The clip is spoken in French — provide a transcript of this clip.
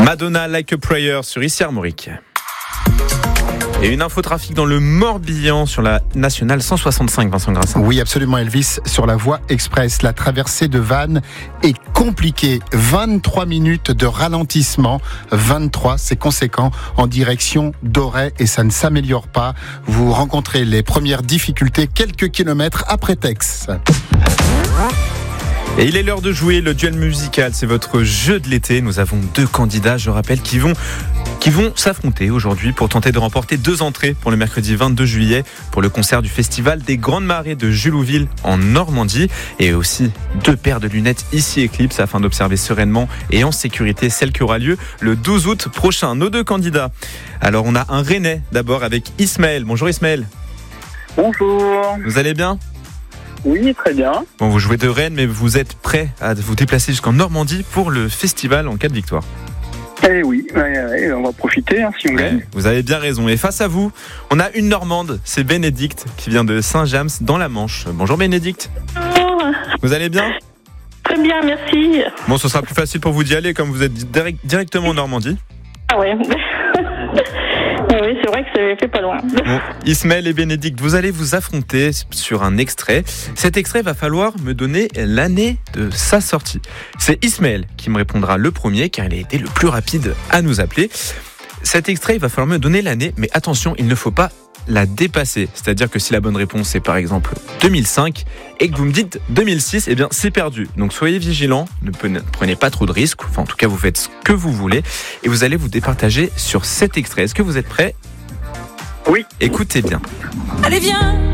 Madonna Like a Prayer sur Ici Armorique. Et une infotrafic dans le Morbihan sur la nationale 165, Vincent Grassin. Oui, absolument, Elvis, sur la voie express. La traversée de Vannes est compliquée. 23 minutes de ralentissement. 23, c'est conséquent, en direction d'Auray et ça ne s'améliore pas. Vous rencontrez les premières difficultés quelques kilomètres après Tex. Et il est l'heure de jouer le duel musical. C'est votre jeu de l'été. Nous avons 2 candidats, je rappelle, qui vont s'affronter aujourd'hui pour tenter de remporter 2 entrées pour le mercredi 22 juillet pour le concert du Festival des Grandes Marées de Julouville en Normandie, et aussi 2 paires de lunettes ici Eclipse afin d'observer sereinement et en sécurité celle qui aura lieu le 12 août prochain. Nos 2 candidats. Alors on a un Rennais d'abord avec Ismaël. Bonjour Ismaël. Bonjour. Vous allez bien ? Oui, très bien. Bon, vous jouez de Rennes, mais vous êtes prêt à vous déplacer jusqu'en Normandie pour le festival en cas de victoire. Eh oui, on va profiter si on gagne. Vous avez bien raison. Et face à vous, on a une Normande, c'est Bénédicte, qui vient de Saint-James dans la Manche. Bonjour Bénédicte. Bonjour. Vous allez bien ? Très bien, merci. Bon, ce sera plus facile pour vous d'y aller, comme vous êtes directement en Normandie. Ah ouais. Oui, c'est vrai que c'est pas loin. Bon, Ismaël et Bénédicte, vous allez vous affronter sur un extrait. Cet extrait, va falloir me donner l'année de sa sortie. C'est Ismaël qui me répondra le premier, car il a été le plus rapide à nous appeler. Cet extrait, il va falloir me donner l'année, mais attention, il ne faut pas la dépasser. C'est-à-dire que si la bonne réponse est par exemple 2005 et que vous me dites 2006, eh bien c'est perdu. Donc soyez vigilants, ne prenez pas trop de risques. Enfin, en tout cas, vous faites ce que vous voulez et vous allez vous départager sur cet extrait. Est-ce que vous êtes prêts ? Oui. Écoutez bien. Allez, viens!